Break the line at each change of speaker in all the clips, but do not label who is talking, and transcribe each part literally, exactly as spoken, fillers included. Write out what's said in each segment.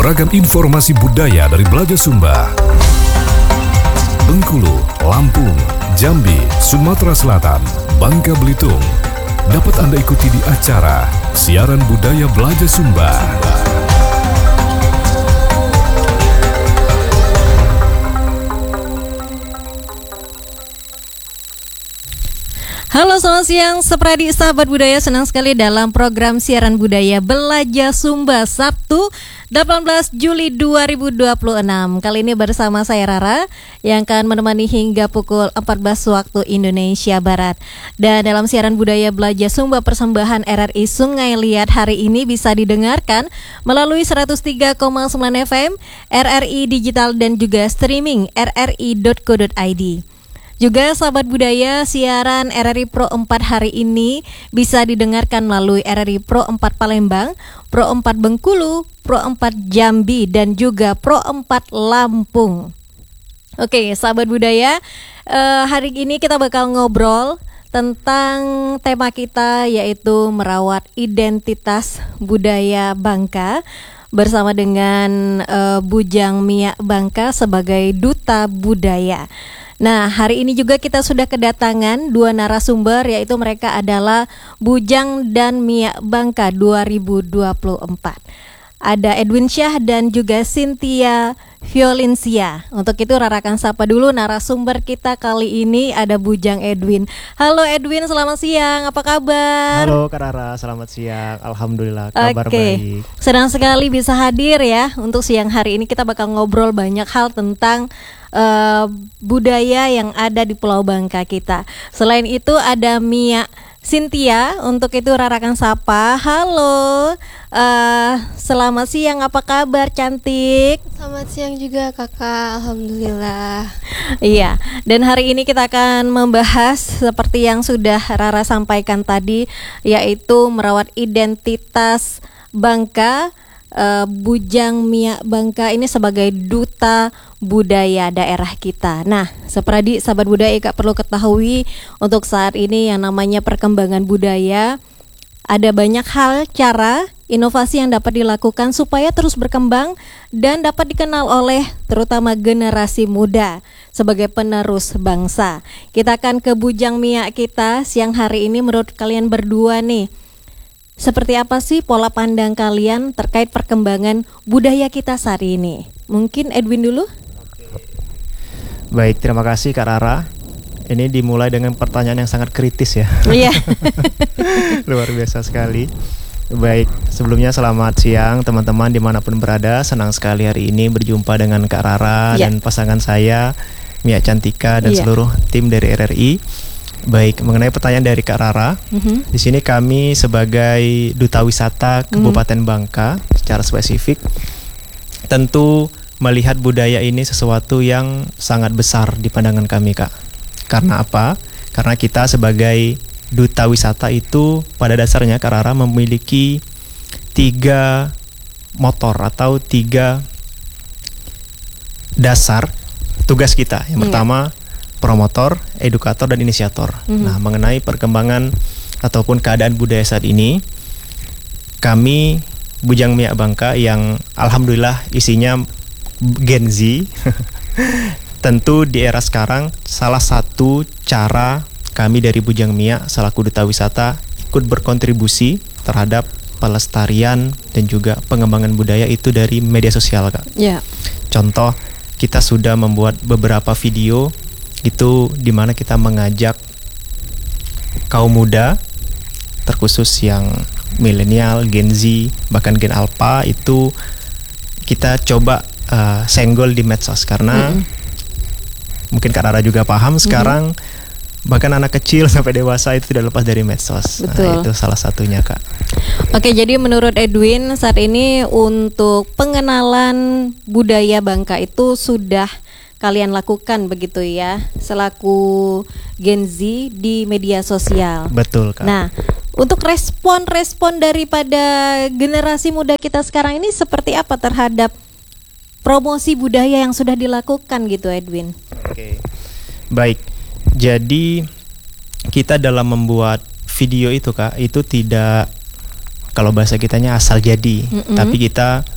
beragam informasi budaya dari Belajar Sumba. Bengkulu, Lampung, Jambi, Sumatera Selatan, Bangka Belitung. Dapat Anda ikuti di acara Siaran Budaya Belajar Sumba.
Halo, selamat siang Sepradi sahabat budaya, senang sekali dalam program Siaran Budaya Belajar Sumba Sabtu delapan belas Juli dua ribu dua puluh enam. Kali ini bersama saya Rara yang akan menemani hingga pukul empat belas waktu Indonesia Barat. Dan dalam Siaran Budaya Belajar Sumba persembahan R R I Sungai Liat hari ini bisa didengarkan melalui seratus tiga koma sembilan F M, R R I Digital dan juga streaming r r i dot co dot i d. Juga sahabat budaya, siaran R R I Pro empat hari ini bisa didengarkan melalui R R I Pro empat Palembang, Pro empat Bengkulu, Pro empat Jambi, dan juga Pro empat Lampung. Oke, sahabat budaya, eh, hari ini kita bakal ngobrol tentang tema kita, yaitu merawat identitas budaya Bangka bersama dengan eh, Bujang Mia Bangka sebagai Duta Budaya. Nah, hari ini juga kita sudah kedatangan dua narasumber, yaitu mereka adalah Bujang dan Mia Bangka dua ribu dua puluh empat. Ada Edwin Syah dan juga Cynthia Violencia. Untuk itu Rara akan sapa dulu narasumber kita kali ini, ada Bujang Edwin. Halo Edwin, selamat siang, apa kabar?
Halo Kak Rara, selamat siang. Alhamdulillah, kabar
Oke.
baik.
Senang sekali bisa hadir ya. Untuk siang hari ini kita bakal ngobrol banyak hal tentang uh, budaya yang ada di Pulau Bangka kita. Selain itu ada Mia Cynthia, untuk itu Rara akan sapa. Halo, uh, selamat siang, apa kabar cantik?
Selamat siang juga kakak, alhamdulillah.
Iya, dan hari ini kita akan membahas seperti yang sudah Rara sampaikan tadi, yaitu merawat identitas Bangka. Uh, Bujang Mia Bangka ini sebagai duta budaya daerah kita. Nah, Sepradi sahabat budaya, Kak perlu ketahui untuk saat ini yang namanya perkembangan budaya, ada banyak hal, cara, inovasi yang dapat dilakukan supaya terus berkembang dan dapat dikenal oleh terutama generasi muda sebagai penerus bangsa. Kita akan ke Bujang Mia kita siang hari ini. Menurut kalian berdua nih, seperti apa sih pola pandang kalian terkait perkembangan budaya kita saat ini? Mungkin Edwin dulu.
Baik, terima kasih Kak Rara. Ini dimulai dengan pertanyaan yang sangat kritis ya.
Iya.
Luar biasa sekali. Baik, sebelumnya selamat siang teman-teman dimanapun berada. Senang sekali hari ini berjumpa dengan Kak Rara
ya.
dan pasangan saya Mia Cantika dan
ya.
seluruh tim dari R R I. Baik, mengenai pertanyaan dari Kak Rara, mm-hmm. di sini kami sebagai Duta Wisata Kabupaten mm-hmm. Bangka secara spesifik tentu melihat budaya ini sesuatu yang sangat besar di pandangan kami, Kak. Karena apa? Karena kita sebagai Duta Wisata itu pada dasarnya Kak Rara memiliki tiga motor atau tiga dasar tugas kita. Yang pertama, mm-hmm. promotor, edukator, dan inisiator. Mm-hmm. Nah, mengenai perkembangan ataupun keadaan budaya saat ini, kami Bujang Mia Bangka yang alhamdulillah isinya Gen Z, tentu di era sekarang salah satu cara kami dari Bujang Mia selaku Duta Wisata ikut berkontribusi terhadap pelestarian dan juga pengembangan budaya itu dari media sosial, Kak.
Yeah.
Contoh, kita sudah membuat beberapa video itu di mana kita mengajak kaum muda terkhusus yang milenial, Gen Z, bahkan Gen Alpha itu kita coba uh, senggol di medsos karena mm-hmm. mungkin Kak Rara juga paham sekarang mm-hmm. bahkan anak kecil sampai dewasa itu tidak lepas dari medsos. Nah, itu salah satunya, Kak.
Oke, jadi menurut Edwin saat ini untuk pengenalan budaya Bangka itu sudah kalian lakukan begitu ya, selaku Gen Z di media sosial.
Betul, Kak.
Nah, untuk respon-respon daripada generasi muda kita sekarang ini seperti apa terhadap promosi budaya yang sudah dilakukan gitu, Edwin?
Oke, baik. Jadi kita dalam membuat video itu, Kak, itu tidak, kalau bahasa kitanya asal jadi, mm-hmm. tapi kita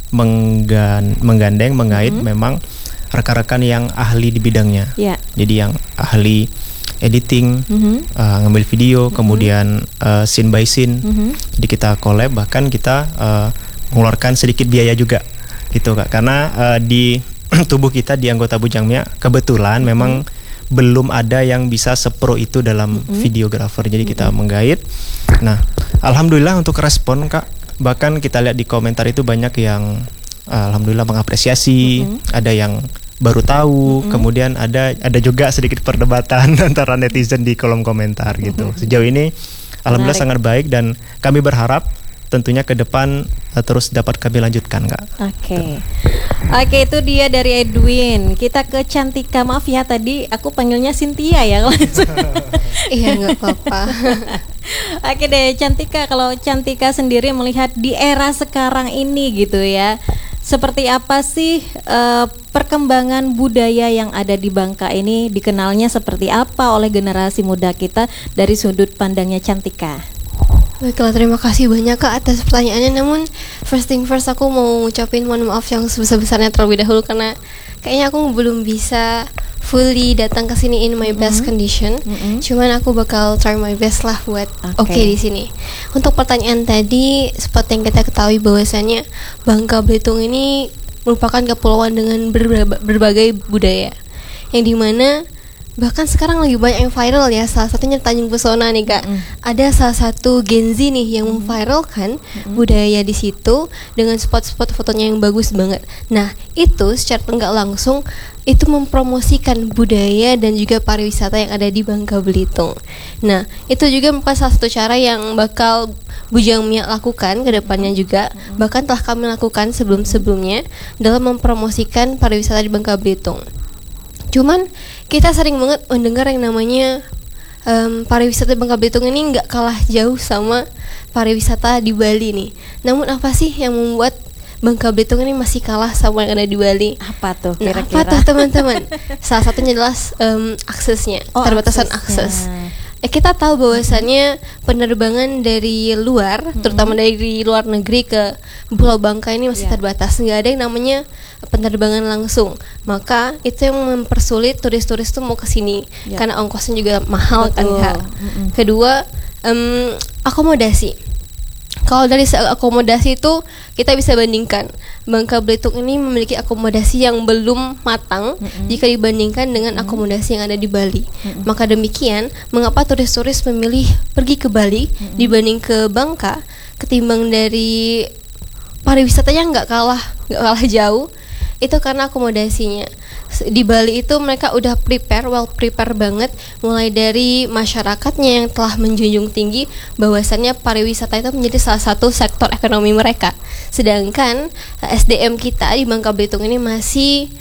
menggan, menggandeng, mengait mm-hmm. memang rekan-rekan yang ahli di bidangnya.
Yeah.
Jadi yang ahli editing, mm-hmm. uh, ngambil video, mm-hmm. kemudian uh, scene by scene. Mm-hmm. Jadi kita collab, bahkan kita uh, mengeluarkan sedikit biaya juga, gitu Kak. Karena uh, di tubuh kita di anggota Bujang Mia kebetulan mm-hmm. memang belum ada yang bisa sepro itu dalam mm-hmm. videographer. Jadi kita mm-hmm. menggait. Nah, alhamdulillah untuk respon Kak. Bahkan kita lihat di komentar itu banyak yang uh, alhamdulillah mengapresiasi, mm-hmm. ada yang baru tahu, mm-hmm. kemudian ada ada juga sedikit perdebatan antara netizen di kolom komentar gitu. Mm-hmm. Sejauh ini alhamdulillah Menarik. sangat baik dan kami berharap tentunya ke depan uh, terus dapat kami lanjutkan Kak.
Oke. Okay. Oke, itu dia dari Edwin. Kita ke Cantika. Maaf ya tadi aku panggilnya Cynthia ya langsung.
Iya, nggak apa-apa.
Oke deh, Cantika, kalau Cantika sendiri melihat di era sekarang ini gitu ya, seperti apa sih uh, perkembangan budaya yang ada di Bangka ini, dikenalnya seperti apa oleh generasi muda kita dari sudut pandangnya Cantika?
Baiklah, terima kasih banyak Kak atas pertanyaannya. Namun first thing first, aku mau ngucapin mohon maaf yang sebesar-besarnya terlebih dahulu karena kayaknya aku belum bisa fully datang ke sini in my best mm-hmm. condition. Mm-hmm. Cuman aku bakal try my best lah buat oke okay. okay di sini. Untuk pertanyaan tadi, seperti yang kita ketahui bahwasannya Bangka Belitung ini merupakan kepulauan dengan berba- berbagai budaya, yang dimana bahkan sekarang lagi banyak yang viral ya. Salah satunya Tanjung Pesona nih Kak. Mm. Ada salah satu Gen Z nih yang memviralkan mm. budaya di situ dengan spot-spot fotonya yang bagus banget. Nah, itu secara enggak langsung itu mempromosikan budaya dan juga pariwisata yang ada di Bangka Belitung. Nah, itu juga merupakan salah satu cara yang bakal Bujang Mia lakukan ke depannya juga. Bahkan telah kami lakukan sebelum-sebelumnya dalam mempromosikan pariwisata di Bangka Belitung. Cuman kita sering banget mendengar yang namanya um, pariwisata Bangka Belitung ini nggak kalah jauh sama pariwisata di Bali nih. Namun apa sih yang membuat Bangka Belitung ini masih kalah sama yang ada di Bali?
Apa tuh
kira-kira? Nah, apa tuh teman-teman? Salah satunya adalah um, aksesnya, oh, keterbatasan akses. Ya, kita tahu bahwasannya penerbangan dari luar, mm-hmm. terutama dari luar negeri ke Pulau Bangka ini masih yeah. terbatas. Nggak ada yang namanya penerbangan langsung. Maka itu yang mempersulit turis-turis tuh mau ke sini yeah. karena ongkosnya juga mahal. Betul. Kan Kak. Mm-hmm. Kedua, um, akomodasi. Kalau dari akomodasi itu kita bisa bandingkan Bangka Belitung ini memiliki akomodasi yang belum matang mm-hmm. jika dibandingkan dengan mm-hmm. akomodasi yang ada di Bali. Mm-hmm. Maka demikian, mengapa turis-turis memilih pergi ke Bali mm-hmm. dibanding ke Bangka ketimbang dari pariwisatanya nggak kalah nggak kalah jauh? Itu karena akomodasinya. Di Bali itu mereka udah prepare, well prepare banget, mulai dari masyarakatnya yang telah menjunjung tinggi bahwasannya pariwisata itu menjadi salah satu sektor ekonomi mereka. Sedangkan S D M kita di Bangka Belitung ini masih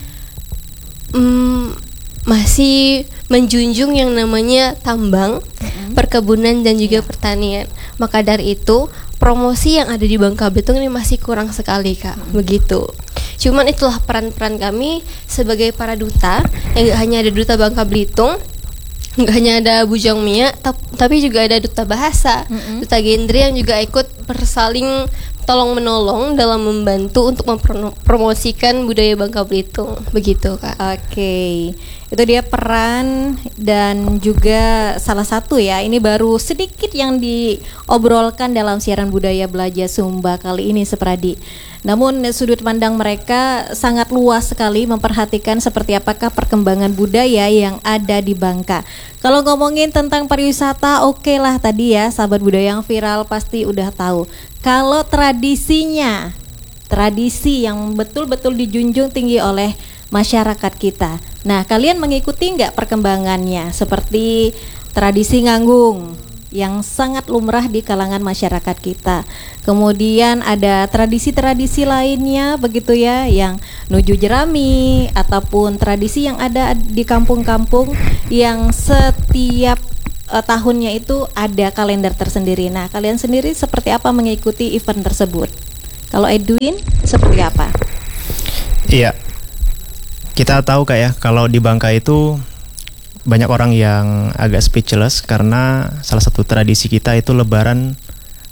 mm, masih menjunjung yang namanya tambang, mm-hmm. perkebunan dan juga yeah. pertanian. Maka dari itu promosi yang ada di Bangka Belitung ini masih kurang sekali Kak, mm-hmm. begitu. Cuman itulah peran-peran kami sebagai para duta, yang gak hanya ada duta Bangka Belitung, gak hanya ada Bujang Mia, tapi juga ada duta bahasa, mm-hmm. duta genre yang juga ikut bersaling tolong menolong dalam membantu untuk mempromosikan budaya Bangka Belitung, begitu Kak.
Oke, itu dia peran dan juga salah satu ya, ini baru sedikit yang diobrolkan dalam siaran budaya Belajar Sumba kali ini Sepradi. Namun sudut pandang mereka sangat luas sekali memperhatikan seperti apakah perkembangan budaya yang ada di Bangka. Kalau ngomongin tentang pariwisata, oke okay lah tadi ya, sahabat budaya yang viral pasti udah tahu. Kalau tradisinya, tradisi yang betul-betul dijunjung tinggi oleh masyarakat kita. Nah, kalian mengikuti nggak perkembangannya? Seperti tradisi nganggung yang sangat lumrah di kalangan masyarakat kita. Kemudian ada tradisi-tradisi lainnya begitu ya, yang nuju jerami ataupun tradisi yang ada di kampung-kampung yang setiap uh, tahunnya itu ada kalender tersendiri. Nah, kalian sendiri seperti apa mengikuti event tersebut? Kalau Edwin seperti apa?
Iya, kita tahu Kak ya, kalau di Bangka itu banyak orang yang agak speechless karena salah satu tradisi kita itu Lebaran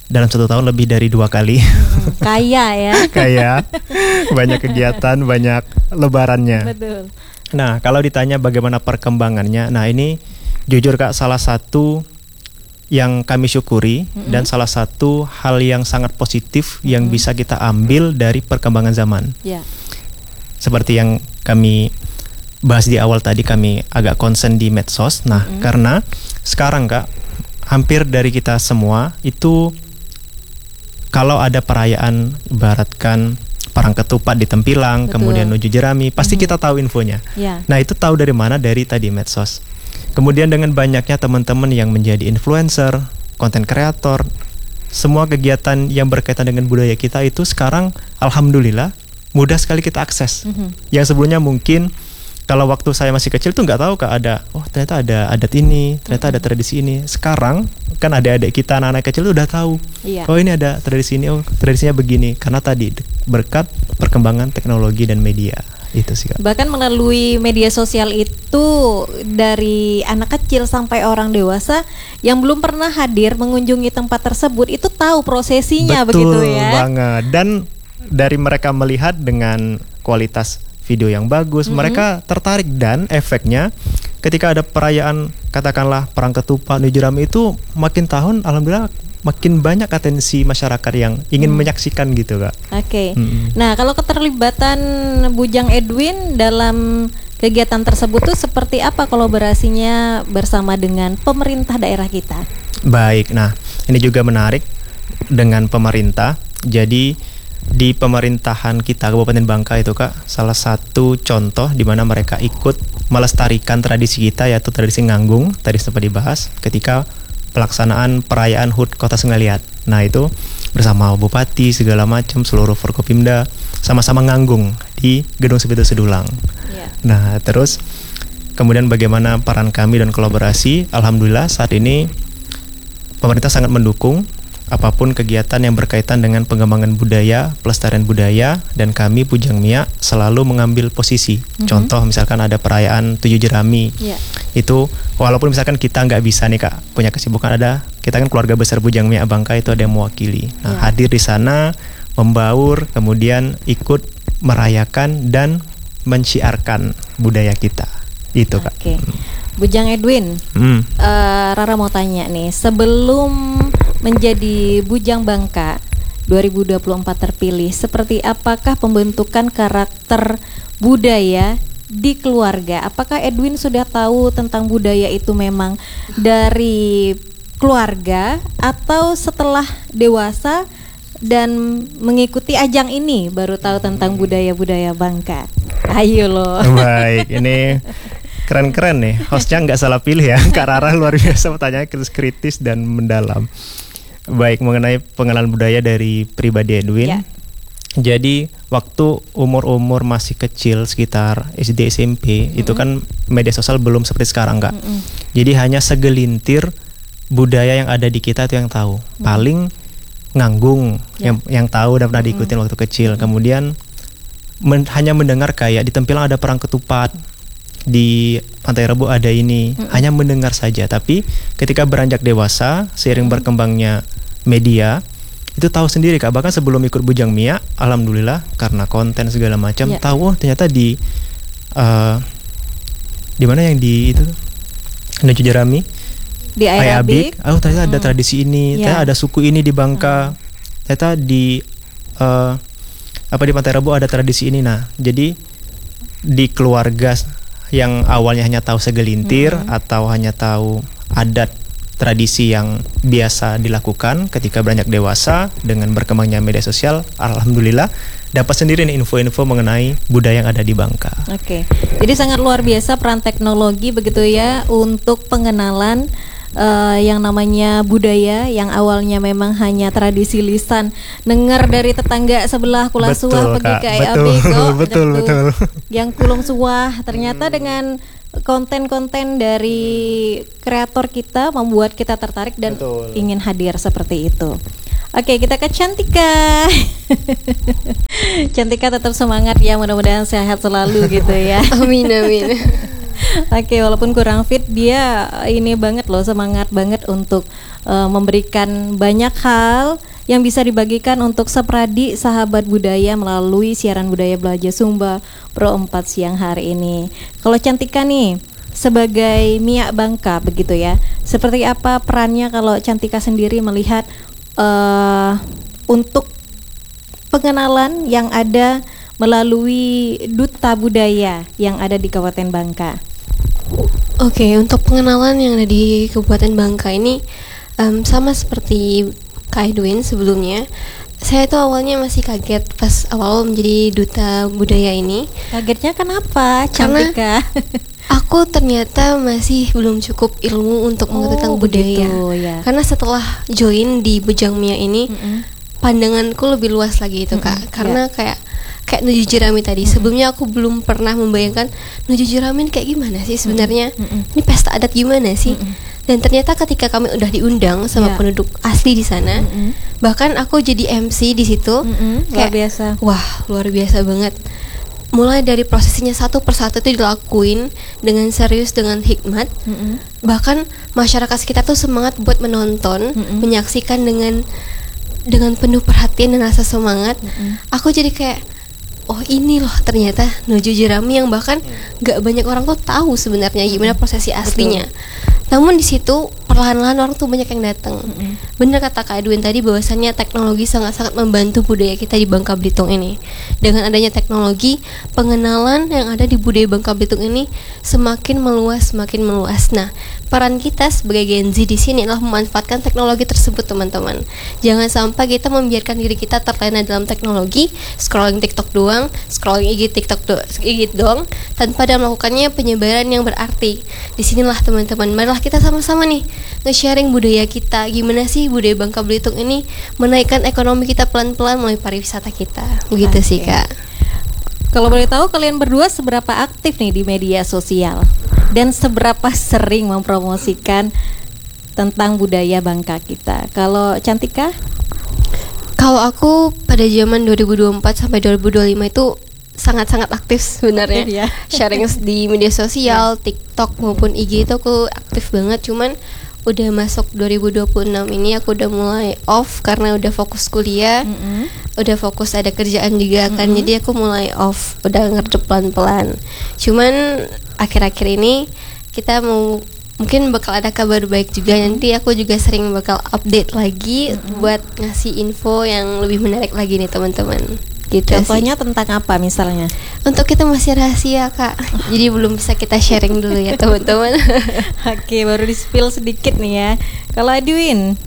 dalam satu tahun lebih dari dua kali.
Hmm, kaya ya.
Kayak banyak kegiatan, banyak lebarannya.
Betul.
Nah, kalau ditanya bagaimana perkembangannya, nah ini jujur Kak, salah satu yang kami syukuri mm-hmm. dan salah satu hal yang sangat positif mm-hmm. yang bisa kita ambil dari perkembangan zaman.
Yeah.
Seperti yang kami bahas di awal tadi, kami agak concern di medsos. Nah, mm-hmm. karena sekarang Kak, hampir dari kita semua itu kalau ada perayaan, ibaratkan Parang Ketupat di Tempilang, betul. Kemudian Nuju Jerami, pasti mm-hmm. kita tahu infonya. Yeah. Nah, itu tahu dari mana? Dari tadi medsos. Kemudian dengan banyaknya teman-teman yang menjadi influencer, konten kreator, semua kegiatan yang berkaitan dengan budaya kita itu sekarang alhamdulillah mudah sekali kita akses. Mm-hmm. Yang sebelumnya mungkin kalau waktu saya masih kecil tuh nggak tahu Kak, ada, oh ternyata ada adat ini, ternyata mm-hmm. ada tradisi ini. Sekarang kan adik-adik kita, anak-anak kecil tuh udah tahu. Yeah. Oh ini ada tradisi ini, oh tradisinya begini. Karena tadi berkat perkembangan teknologi dan media. Itu sih Kak. Bahkan
melalui media sosial itu dari anak kecil sampai orang dewasa yang belum pernah hadir mengunjungi tempat tersebut itu tahu prosesinya.
Betul
begitu ya.
Betul banget. Dan dari mereka melihat dengan kualitas video yang bagus, mm-hmm. mereka tertarik, dan efeknya ketika ada perayaan katakanlah Parang Ketupat, Nuju Jerami itu makin tahun alhamdulillah makin banyak atensi masyarakat yang ingin hmm. menyaksikan gitu Kak.
Oke. Okay. Hmm. Nah, kalau keterlibatan Bujang Edwin dalam kegiatan tersebut tuh seperti apa kolaborasinya bersama dengan pemerintah daerah kita?
Baik. Nah, ini juga menarik dengan pemerintah. Jadi di pemerintahan kita Kabupaten Bangka itu Kak, salah satu contoh di mana mereka ikut melestarikan tradisi kita, yaitu tradisi nganggung, tadi sempat dibahas ketika pelaksanaan perayaan H U T Kota Sengaliat. Nah itu bersama Bupati segala macam, seluruh Forkopimda sama-sama nganggung di Gedung Sepitu Sedulang. Yeah. Nah terus kemudian bagaimana peran kami dan kolaborasi? Alhamdulillah saat ini pemerintah sangat mendukung apapun kegiatan yang berkaitan dengan pengembangan budaya, pelestarian budaya, dan kami Bujang Mia selalu mengambil posisi. Mm-hmm. Contoh misalkan ada perayaan Tujuh Jerami, yeah. itu walaupun misalkan kita nggak bisa nih Kak, punya kesibukan, ada kita kan keluarga besar Bujang Mia Bangka itu ada yang mewakili. Nah yeah. hadir di sana, membaur, kemudian ikut merayakan dan menciarkan budaya kita. Itu Kak.
Oke. Okay. Bujang Edwin, hmm. uh, Rara mau tanya nih, sebelum menjadi Bujang Bangka dua ribu dua puluh empat terpilih, seperti apakah pembentukan karakter budaya di keluarga? Apakah Edwin sudah tahu tentang budaya itu memang dari keluarga atau setelah dewasa dan mengikuti ajang ini baru tahu tentang budaya-budaya Bangka? Ayo loh.
Baik, ini keren-keren nih, hostnya nggak salah pilih ya. Kak Rara luar biasa, pertanyaannya kritis dan mendalam. Baik, mengenai pengenalan budaya dari pribadi Edwin ya. Jadi waktu umur-umur masih kecil sekitar S D S M P, mm-hmm. itu kan media sosial belum seperti sekarang Kak. Mm-hmm. Jadi hanya segelintir budaya yang ada di kita itu yang tahu. Mm-hmm. Paling nganggung ya. yang yang tahu dan pernah diikutin mm-hmm. waktu kecil. Kemudian men, hanya mendengar kayak di Tempilang ada Parang Ketupat, di Pantai Rebo ada ini, mm-hmm. hanya mendengar saja. Tapi ketika beranjak dewasa, seiring mm-hmm. berkembangnya media, itu tahu sendiri Kak. Bahkan sebelum ikut Bujang Mia, alhamdulillah karena konten segala macam, yeah. tahu oh ternyata di uh, di mana yang di itu Nuju Jerami,
di Ayabik,
oh ternyata hmm. ada tradisi ini, yeah. ternyata ada suku ini di Bangka, hmm. ternyata di uh, apa di Pantai Rebo ada tradisi ini. Nah, jadi di keluarga yang awalnya hanya tahu segelintir hmm. atau hanya tahu adat tradisi yang biasa dilakukan, ketika beranjak dewasa dengan berkembangnya media sosial, alhamdulillah dapat sendiri nih info-info mengenai budaya yang ada di Bangka.
Oke, jadi sangat luar biasa peran teknologi begitu ya untuk pengenalan uh, yang namanya budaya yang awalnya memang hanya tradisi lisan, dengar dari tetangga sebelah Kula Suah pergi ke Ayabik,
betul, betul, betul.
Yang Kulung Suah, ternyata dengan konten-konten dari kreator kita membuat kita tertarik dan betul. Ingin hadir seperti itu. Oke, kita ke Cantika. Cantika tetap semangat ya, mudah-mudahan sehat selalu gitu ya.
Amin amin.
Oke, walaupun kurang fit, dia ini banget loh, semangat banget untuk uh, memberikan banyak hal yang bisa dibagikan untuk sepradi sahabat budaya melalui siaran budaya Belajar Sumba Pro empat siang hari ini. Kalau Cantika nih, sebagai Mia Bangka begitu ya, seperti apa perannya kalau Cantika sendiri melihat uh, untuk pengenalan yang ada melalui duta budaya yang ada di Kabupaten Bangka?
Oke, untuk pengenalan yang ada di Kabupaten Bangka ini um, sama seperti Kak Edwin sebelumnya. Saya tuh awalnya masih kaget pas awal menjadi duta budaya ini.
Kagetnya kenapa, Cantika?
Aku ternyata masih belum cukup ilmu untuk mengerti tentang
Oh,
budaya.
begitu, ya.
Karena setelah join di Bujang Mia ini,
Mm-mm.
pandanganku lebih luas lagi itu Kak.
Mm-mm,
Karena kayak kayak Nuju Jerami tadi. Sebelumnya aku belum pernah membayangkan Nuju Jerami kayak gimana sih sebenarnya.
Mm-mm.
Ini pesta adat gimana sih?
Mm-mm.
Dan ternyata ketika kami udah diundang sama
Ya.
penduduk asli di sana,
Mm-mm.
bahkan aku jadi M C di situ.
Mm-mm, luar
Kayak,
biasa.
Wah, luar biasa banget. Mulai dari prosesinya satu persatu itu dilakuin dengan serius, dengan hikmat.
Mm-mm.
Bahkan masyarakat sekitar tuh semangat buat menonton,
Mm-mm.
menyaksikan dengan dengan penuh perhatian dan rasa semangat.
Mm-mm.
Aku jadi kayak, oh ini loh ternyata Nuju Jerami yang bahkan gak banyak orang tuh tahu sebenarnya gimana prosesi aslinya. Namun di situ perlahan-lahan orang tuh banyak yang datang.
Mm-mm.
Bener kata Kak Edwin tadi bahwasannya teknologi sangat-sangat membantu budaya kita di Bangka Belitung ini. Dengan adanya teknologi, pengenalan yang ada di budaya Bangka Belitung ini semakin meluas, semakin meluas. Nah, peran kita sebagai Gen Z di sini adalah memanfaatkan teknologi tersebut, teman-teman. Jangan sampai kita membiarkan diri kita terlena dalam teknologi, scrolling TikTok doang, scrolling I G TikTok do- I G doang, tanpa ada melakukannya penyebaran yang berarti. Disinilah teman-teman, marilah kita sama-sama nih nge-sharing budaya kita. Gimana sih budaya Bangka Belitung ini menaikkan ekonomi kita pelan-pelan melalui pariwisata kita. Begitu sih
Oke.
Kak.
Kalau boleh tahu kalian berdua seberapa aktif nih di media sosial dan seberapa sering mempromosikan tentang budaya Bangka kita? Kalau Cantika?
Kalau aku pada zaman dua ribu dua puluh empat sampai dua ribu dua puluh lima itu sangat-sangat aktif sebenarnya.
Aktif ya.
Sharing di media sosial, TikTok maupun I G itu aku aktif banget. Cuman udah masuk dua ribu dua puluh enam ini aku udah mulai off karena udah fokus kuliah.
Mm-mm.
Udah fokus ada kerjaan juga kan.
Mm-mm.
Jadi aku mulai off, udah ngerti pelan-pelan. Cuman akhir-akhir ini kita mau mungkin bakal ada kabar baik juga. Nanti aku juga sering bakal update lagi buat ngasih info yang lebih menarik lagi nih teman-teman. Gitu
Contohnya
sih.
tentang apa misalnya?
Untuk kita masih rahasia Kak. Jadi belum bisa kita sharing dulu ya teman-teman.
Oke, baru di-spill sedikit nih ya. Kalau Edwin,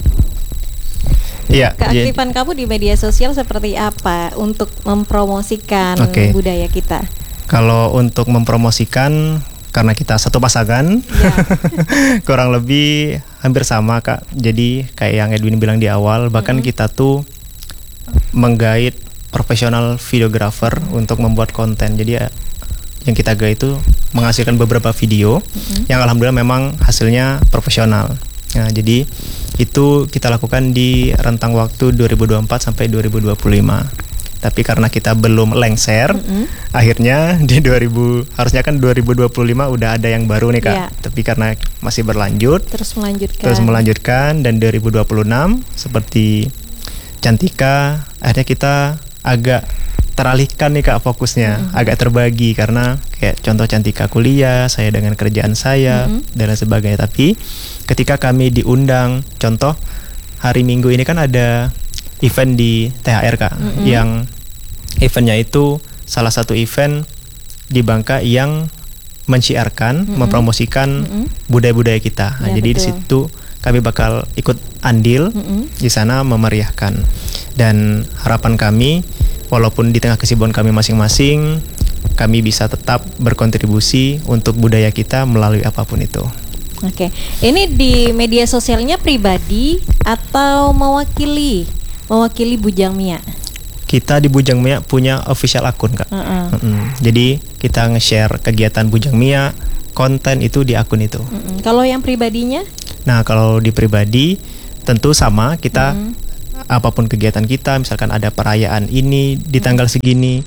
Iya.
keaktifan kamu di media sosial seperti apa untuk mempromosikan
Oke.
budaya kita?
Kalau untuk mempromosikan, karena kita satu pasangan,
Ya.
kurang lebih hampir sama Kak. Jadi kayak yang Edwin bilang di awal, bahkan kita tuh menggait profesional videographer untuk membuat konten. Jadi ya, yang kita gait itu menghasilkan beberapa video yang alhamdulillah memang hasilnya profesional. Nah, jadi itu kita lakukan di rentang waktu dua ribu dua puluh empat sampai dua ribu dua puluh lima. Tapi karena kita belum lengser,
Mm-mm.
akhirnya di dua ribu harusnya kan dua ribu dua puluh lima udah ada yang baru nih Kak.
Iya.
Tapi karena masih berlanjut,
Terus melanjutkan.
terus melanjutkan, dan dua ribu dua puluh enam seperti Cantika, akhirnya kita agak teralihkan nih Kak fokusnya,
Mm-hmm.
agak terbagi karena kayak contoh Cantika kuliah, saya dengan kerjaan saya
Mm-hmm.
dan lain sebagainya. Tapi ketika kami diundang, contoh hari Minggu ini kan ada event di T H R Kak,
Mm-hmm.
yang eventnya itu salah satu event di Bangka yang menciarkan,
Mm-mm.
mempromosikan
Mm-mm.
budaya-budaya kita. Nah,
Ya,
jadi di
betul.
situ kami bakal ikut andil
Mm-mm.
di sana memeriahkan. Dan harapan kami, walaupun di tengah kesibukan kami masing-masing, kami bisa tetap berkontribusi untuk budaya kita melalui apapun itu.
Oke, ini di media sosialnya pribadi atau mewakili mewakili Bujang Mia?
Kita di Bujang Mia punya official akun Kak.
Uh-uh.
Mm-mm. Jadi kita nge-share kegiatan Bujang Mia, konten itu di akun itu.
Mm-mm. Kalau yang pribadinya?
Nah, kalau di pribadi tentu sama, kita
Mm.
apapun kegiatan kita, misalkan ada perayaan ini di tanggal segini,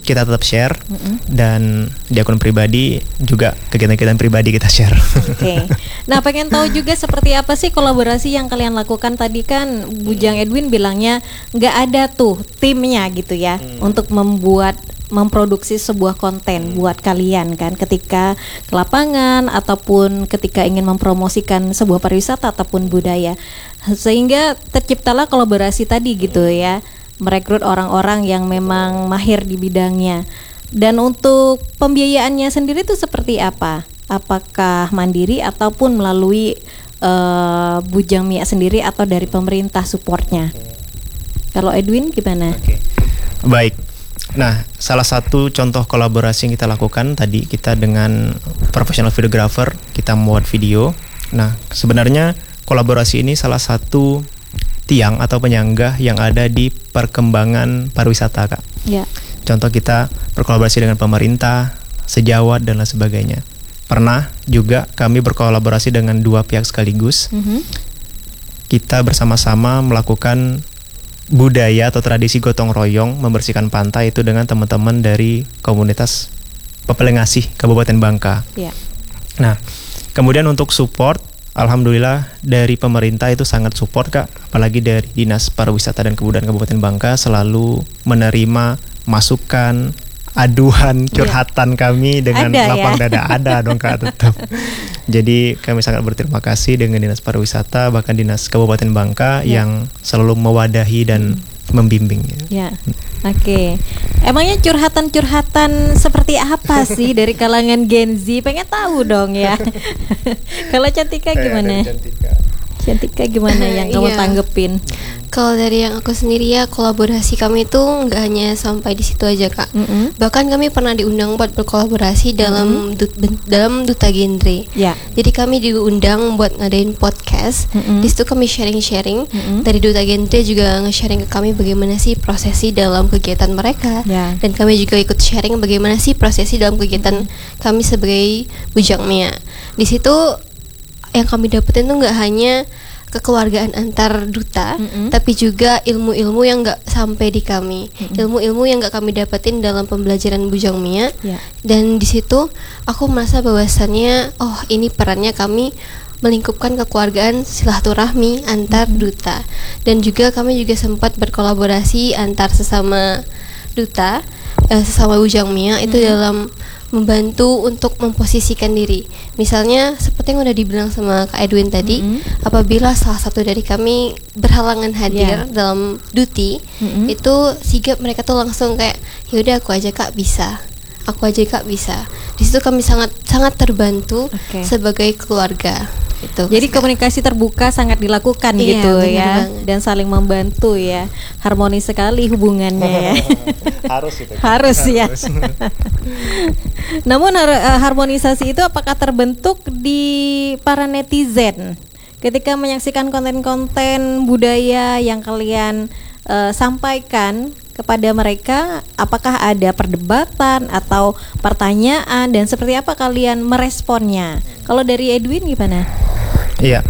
kita tetap share,
Mm-mm.
dan di akun pribadi juga kegiatan-kegiatan pribadi kita share.
Oke. Nah, pengen tahu juga seperti apa sih kolaborasi yang kalian lakukan. Tadi kan Bujang Edwin bilangnya nggak ada tuh timnya gitu ya untuk membuat memproduksi sebuah konten buat kalian kan ketika ke lapangan ataupun ketika ingin mempromosikan sebuah pariwisata ataupun budaya, sehingga terciptalah kolaborasi tadi gitu ya, merekrut orang-orang yang memang mahir di bidangnya. Dan untuk pembiayaannya sendiri itu seperti apa? Apakah mandiri ataupun melalui uh, Bujang Mia sendiri atau dari pemerintah supportnya? Kalau Edwin gimana?
Oke. Baik. Nah, salah satu contoh kolaborasi yang kita lakukan tadi, kita dengan profesional videographer, kita membuat video. Nah, sebenarnya kolaborasi ini salah satu tiang atau penyangga yang ada di perkembangan pariwisata, Kak.
Ya.
Contoh, kita berkolaborasi dengan pemerintah, sejawat, dan lain sebagainya. Pernah juga kami berkolaborasi dengan dua pihak sekaligus.
Mm-hmm.
Kita bersama-sama melakukan budaya atau tradisi gotong royong membersihkan pantai itu dengan teman-teman dari komunitas Pepelengasih Kabupaten Bangka.
Ya.
Nah, kemudian untuk support, alhamdulillah dari pemerintah itu sangat support, Kak. Apalagi dari Dinas Pariwisata dan Kebudayaan Kabupaten Bangka selalu menerima masukan, aduan, curhatan kami dengan
Ada,
lapang
ya?
dada. Ada dong, Kak, tetap. Jadi kami sangat berterima kasih dengan Dinas Pariwisata, bahkan Dinas Kabupaten Bangka
Ya.
yang selalu mewadahi dan membimbing.
Ya, oke. Emangnya curhatan-curhatan seperti apa sih dari kalangan Gen Z? Pengen tahu dong ya. Kalau Cantika gimana? Cantika gimana yang kamu
Iya.
tanggepin?
Kalau dari yang aku sendiri ya, kolaborasi kami itu nggak hanya sampai di situ aja, Kak.
Mm-mm.
Bahkan kami pernah diundang buat berkolaborasi dalam dut- ben- dalam duta genre.
Ya.
Jadi kami diundang buat ngadain podcast.
Mm-mm.
Di situ kami sharing-sharing.
Mm-mm.
Dari duta genre juga nge-sharing ke kami bagaimana sih prosesi dalam kegiatan mereka.
Ya.
Dan kami juga ikut sharing bagaimana sih prosesi dalam kegiatan kami sebagai Bujang Mia. Di situ yang kami dapetin tuh nggak hanya kekeluargaan antar duta,
Mm-mm.
tapi juga ilmu-ilmu yang nggak sampai di kami, ilmu-ilmu yang nggak kami dapetin dalam pembelajaran Bujang Mia.
Ya.
Dan di situ aku merasa bahwasannya, oh ini perannya kami melingkupkan kekeluargaan silaturahmi antar duta. Dan juga kami juga sempat berkolaborasi antar sesama duta, eh, sesama Bujang Mia itu dalam membantu untuk memposisikan diri. Misalnya seperti yang udah dibilang sama Kak Edwin tadi,
Mm-mm.
apabila salah satu dari kami berhalangan hadir
Ya.
dalam duty,
Mm-mm.
itu sigap mereka tuh langsung kayak, yaudah aku aja Kak bisa, aku aja Kak bisa. Di situ kami sangat sangat terbantu
Oke.
sebagai keluarga. Itu.
Jadi komunikasi terbuka sangat dilakukan
Iya,
gitu
benar
ya,
banget.
dan saling membantu ya, harmonis sekali hubungannya ya.
Harus itu.
Harus ya. Namun har- eh, harmonisasi itu apakah terbentuk di para netizen ketika menyaksikan konten-konten budaya yang kalian eh, sampaikan kepada mereka? Apakah ada perdebatan atau pertanyaan, dan seperti apa kalian meresponnya? Kalau dari Edwin gimana?
Iya.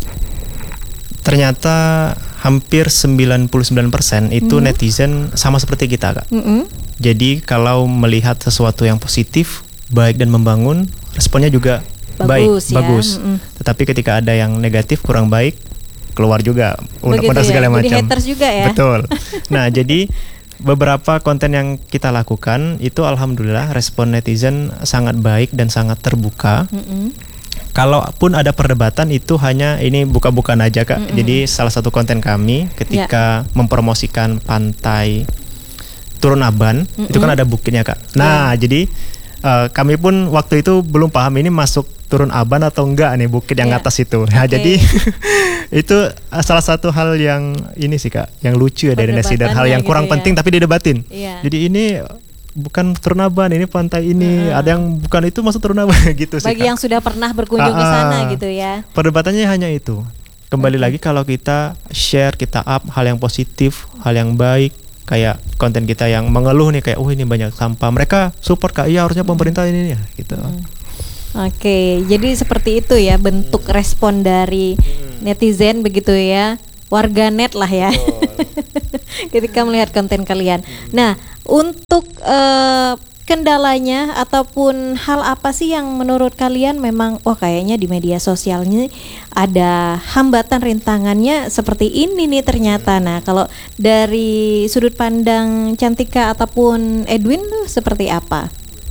Ternyata hampir sembilan puluh sembilan persen itu
Mhm.
netizen sama seperti kita, Kak.
Mm-mm.
Jadi kalau melihat sesuatu yang positif, baik dan membangun, responnya juga
Bagus
baik,
ya.
bagus.
Mm-mm.
Tetapi ketika ada yang negatif, kurang baik, keluar juga
Begitu
unek-unek
ya,
segala
jadi
macam.
haters juga ya.
Betul. Nah, jadi beberapa konten yang kita lakukan itu alhamdulillah respon netizen sangat baik dan sangat terbuka.
Mm-mm.
Kalaupun ada perdebatan itu hanya ini buka-bukaan aja, Kak.
Mm-mm.
Jadi salah satu konten kami ketika mempromosikan pantai Turun Aban,
Mm-mm.
itu kan ada bukitnya, Kak. Nah, jadi eh, kami pun waktu itu belum paham ini masuk Turun Aban atau enggak nih bukit yang
Ya.
atas itu. Nah,
Oke.
jadi itu eh, salah satu hal yang ini sih, Kak, yang lucu ya dari netizen, hal yang
Perdebatannya
kurang
gitu ya.
penting tapi didebatin.
Iya.
Jadi ini bukan Turun Aban, ini pantai ini.
Mm-mm.
Ada yang bukan itu masuk Turun Aban gitu sih,
Bagi
Kak.
yang sudah pernah berkunjung ke
Ah,
sana
ah.
gitu ya.
Perdebatannya hanya itu. Kembali lagi kalau kita share, kita up hal yang positif, hal yang baik, kayak konten kita yang mengeluh nih kayak, oh ini banyak sampah. Mereka support, Kak, iya harusnya pemerintah ini ya gitu.
Oke, jadi seperti itu ya bentuk respon dari netizen begitu ya, warganet lah ya. Ketika melihat konten kalian. Nah, Untuk uh, kendalanya ataupun hal apa sih yang menurut kalian memang wah kayaknya di media sosialnya ada hambatan rintangannya seperti ini nih ternyata. Nah, kalau dari sudut pandang Cantika ataupun Edwin tuh seperti apa?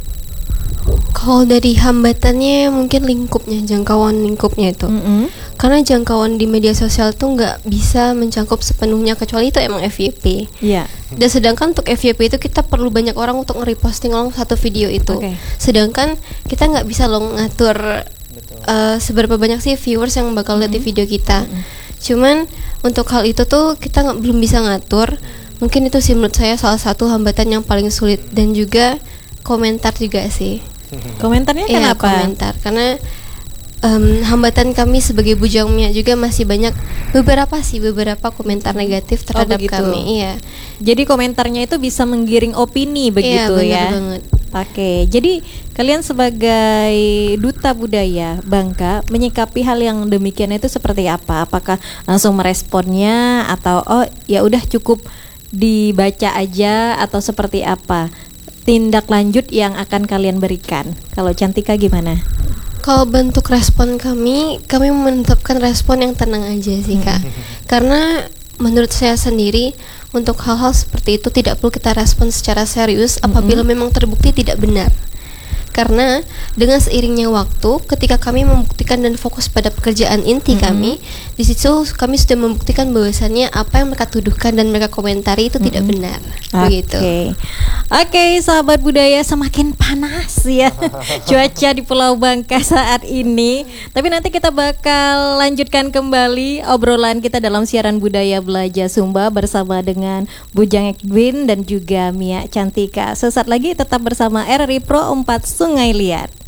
Kalau dari hambatannya mungkin lingkupnya, jangkauan lingkupnya itu.
Mm-hmm.
Karena jangkauan di media sosial tuh nggak bisa mencakup sepenuhnya kecuali itu emang F Y P.
Iya.
Dan sedangkan untuk F Y P itu kita perlu banyak orang untuk nge-reposting long satu video itu.
Okay.
Sedangkan kita nggak bisa loh ngatur uh, seberapa banyak sih viewers yang bakal lihat
Mm-hmm.
di video kita.
Mm-hmm.
Cuman untuk hal itu tuh kita nggak belum bisa ngatur. Mungkin itu sih menurut saya salah satu hambatan yang paling sulit, dan juga komentar juga sih.
Komentarnya
Iya,
kenapa?
komentar karena um, hambatan kami sebagai Bujang Mia juga masih banyak beberapa sih beberapa komentar negatif terhadap
begitu.
kami. Iya.
Jadi komentarnya itu bisa menggiring opini begitu
Iya, benar
ya.
banget.
Oke, jadi kalian sebagai duta budaya Bangka menyikapi hal yang demikian itu seperti apa? Apakah langsung meresponnya atau oh ya udah cukup dibaca aja atau seperti apa? Tindak lanjut yang akan kalian berikan. Kalau Cantika gimana?
Kalau bentuk respon kami, kami menetapkan respon yang tenang aja sih Kak. Karena menurut saya sendiri untuk hal-hal seperti itu tidak perlu kita respon secara serius apabila memang terbukti tidak benar. Karena dengan seiringnya waktu, ketika kami membuktikan dan fokus pada pekerjaan inti mm-hmm. kami, di situ kami sudah membuktikan bahwasannya apa yang mereka tuduhkan dan mereka komentari itu mm-hmm. tidak benar. Begitu.
Oke, okay, sahabat budaya, semakin panas ya cuaca di Pulau Bangka saat ini. Tapi nanti kita bakal lanjutkan kembali obrolan kita dalam siaran budaya Belajar Sumba bersama dengan Bujang Edwin dan juga Mia Cantika. Sesaat lagi tetap bersama R R I Pro empat Sungai Liat.